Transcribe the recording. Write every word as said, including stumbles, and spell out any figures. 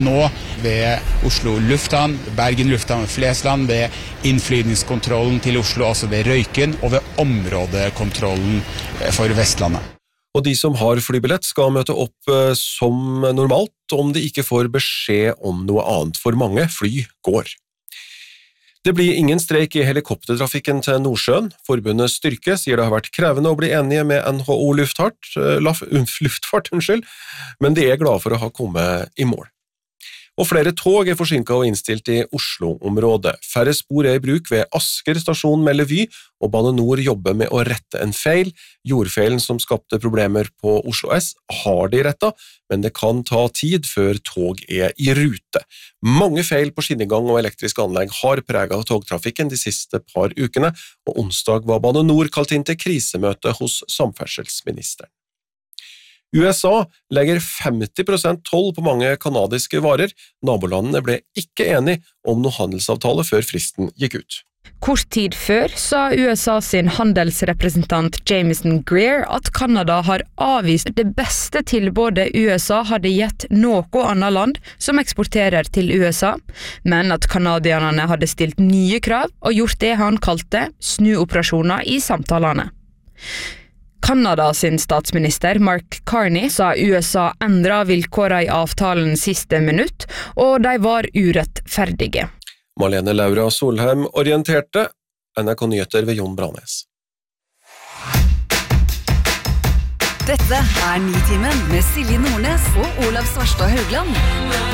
Nå ved Oslo lufthavn, Bergen lufthavn og Flesland, ved innflyvningskontrollen til Oslo, altså ved Røyken, og ved områdekontrollen for Vestlandet. Og de som har flybillett skal møte opp som normalt om de ikke får beskjed om noe annet, for mange fly går. Det blir ingen streik i helikoptertrafikken til Nordsjøen. Forbundet Styrke sier det har vært krevende å bli enige med N H O Luftfart, luftfart unnskyld, men de er glade for å ha kommet i mål. Og flere tog er forsinket og innstilt i Oslo-området. Færre spor er i bruk ved Asker stasjon, melder Vy, og Bane Nor jobber med å rette en feil. Jordfeilen som skapte problemer på Oslo S har de rettet, men det kan ta tid før tog er i rute. Mange feil på skinnegang og elektriske anlegg har preget av togtrafikken de siste par ukene, og onsdag var Bane Nor kalt inn til krisemøte hos samferdselsministeren. U S A legger femti prosent toll på mange kanadiske varer. Nabolandene ble ikke enige om noen handelsavtale før fristen gikk ut. Kort tid før sa U S A sin handelsrepresentant Jameson Greer at Kanada har avvist det beste tilbudet U S A hadde gitt noe annet land som eksporterer til U S A, men at kanadierne hadde stilt nye krav og gjort det han kalte snuoperasjoner i samtalene. Kanada sin statsminister Mark Carney sa U S A endra vilkårene i avtalen siste minutt, og de var urettferdige. Marlene Laura Solheim orienterte, N R K Nyheter ved Jon Branes. Dette er Nitimen med Silje Nordnes og Olav Svarstad Haugland.